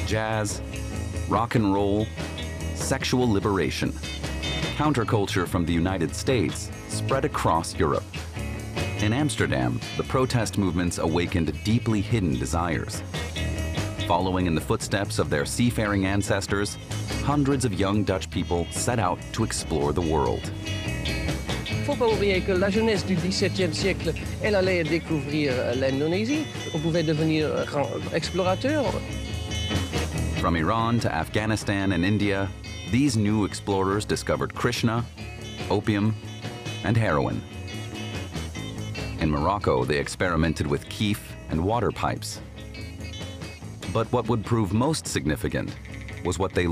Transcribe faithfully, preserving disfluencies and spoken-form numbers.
jazz, rock and roll, sexual liberation. Counterculture from the United States spread across Europe. In Amsterdam, the protest movements awakened deeply hidden desires. Following in the footsteps of their seafaring ancestors, hundreds of young Dutch people set out to explore the world. Il ne faut pas oublier que la jeunesse du dix-septième siècle, elle allait découvrir l'Indonésie. On pouvait devenir grand explorateur. From Iran to Afghanistan and India, these new explorers discovered Krishna, opium, and heroin. In Morocco, they experimented with keef and water pipes. But what would prove most significant was what they